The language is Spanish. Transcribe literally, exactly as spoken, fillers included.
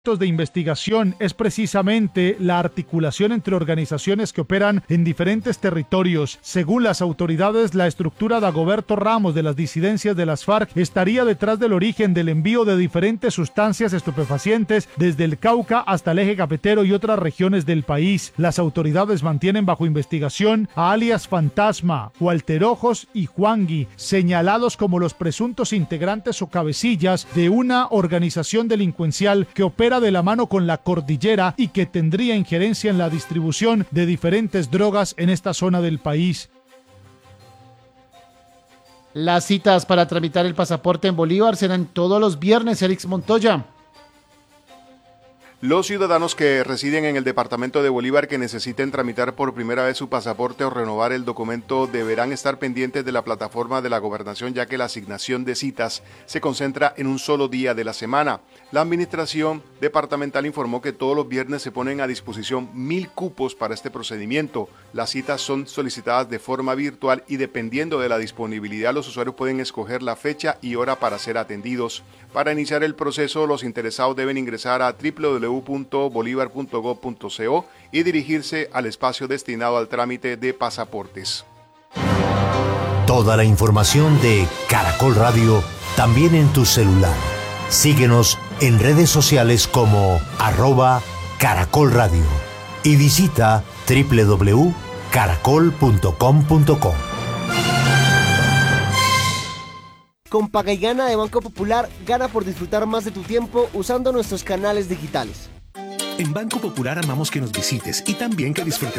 de investigación es precisamente la articulación entre organizaciones que operan en diferentes territorios. Según las autoridades, la estructura de Dagoberto Ramos de las disidencias de las FARC estaría detrás del origen del envío de diferentes sustancias estupefacientes desde el Cauca hasta el eje cafetero y otras regiones del país. Las autoridades mantienen bajo investigación a alias Fantasma, Walter Ojos y Juangui, señalados como los presuntos integrantes o cabecillas de una organización delincuencial que opera de la mano con la cordillera y que tendría injerencia en la distribución de diferentes drogas en esta zona del país. Las citas para tramitar el pasaporte en Bolívar serán todos los viernes, Erix Montoya. Los ciudadanos que residen en el departamento de Bolívar que necesiten tramitar por primera vez su pasaporte o renovar el documento deberán estar pendientes de la plataforma de la gobernación, ya que la asignación de citas se concentra en un solo día de la semana. La administración departamental informó que todos los viernes se ponen a disposición mil cupos para este procedimiento. Las citas son solicitadas de forma virtual y dependiendo de la disponibilidad los usuarios pueden escoger la fecha y hora para ser atendidos. Para iniciar el proceso, los interesados deben ingresar a doble u doble u doble u punto bolívar punto gob punto co y dirigirse al espacio destinado al trámite de pasaportes. Toda la información de Caracol Radio también en tu celular. Síguenos en redes sociales como arroba Caracol Radio y visita doble u doble u doble u punto caracol punto com punto co. Con Paga y Gana de Banco Popular, gana por disfrutar más de tu tiempo usando nuestros canales digitales. En Banco Popular amamos que nos visites y también que disfrutes